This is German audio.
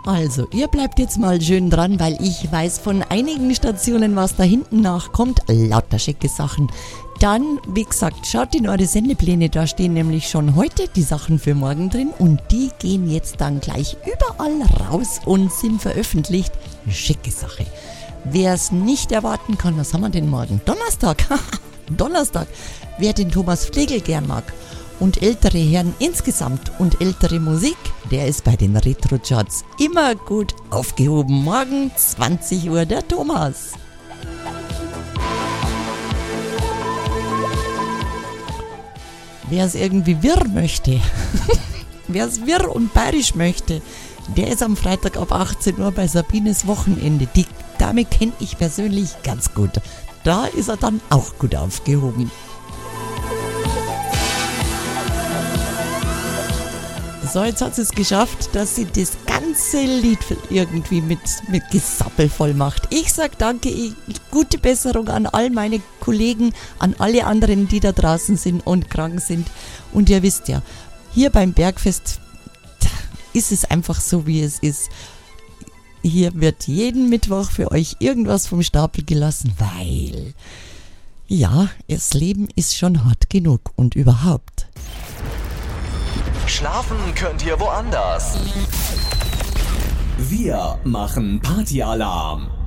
Also, ihr bleibt jetzt mal schön dran, weil ich weiß von einigen Stationen, was da hinten nachkommt. Lauter schicke Sachen. Dann, wie gesagt, schaut in eure Sendepläne, da stehen nämlich schon heute die Sachen für morgen drin und die gehen jetzt dann gleich überall raus und sind veröffentlicht. Schicke Sache. Wer es nicht erwarten kann, was haben wir denn morgen? Donnerstag. Donnerstag. Wer den Thomas Flegel gern mag und ältere Herren insgesamt und ältere Musik, der ist bei den Retro-Charts immer gut aufgehoben. Morgen 20 Uhr der Thomas. Wer es irgendwie wirr möchte, wer es wirr und bayerisch möchte, der ist am Freitag ab 18 Uhr bei Sabines Wochenende. Die Dame kenne ich persönlich ganz gut. Da ist er dann auch gut aufgehoben. So, jetzt hat sie es geschafft, dass sie das ganze Lied irgendwie mit Gesappel voll macht. Ich sag danke, gute Besserung an all meine Kollegen, an alle anderen, die da draußen sind und krank sind. Und ihr wisst ja, hier beim Bergfest ist es einfach so, wie es ist. Hier wird jeden Mittwoch für euch irgendwas vom Stapel gelassen, weil, ja, das Leben ist schon hart genug und überhaupt. Schlafen könnt ihr woanders. Wir machen Partyalarm.